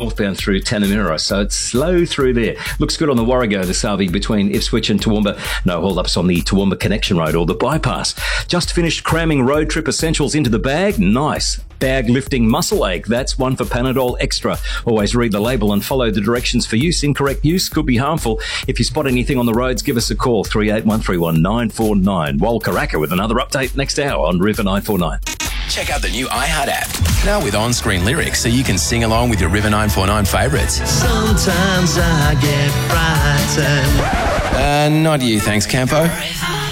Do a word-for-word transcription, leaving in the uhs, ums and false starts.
northbound through Tanamura, so it's slow through there. Looks good on the Warrego to Salvi between Ipswich and Toowoomba. No hold-ups on the Toowoomba Connection Road or the bypass. Just finished cramming road trip essentials into the bag? Nice. Bag lifting muscle ache. That's one for Panadol Extra. Always read the label and follow the directions for use. Incorrect use could be harmful. If you spot anything on the roads, give us a call, three eight one three one nine four nine. Wal Karaka with another update next hour on River nine four nine. Check out the new iHeart app, now with on-screen lyrics so you can sing along with your River nine four nine favourites. Sometimes I get frightened. Uh, not you, thanks, Campo.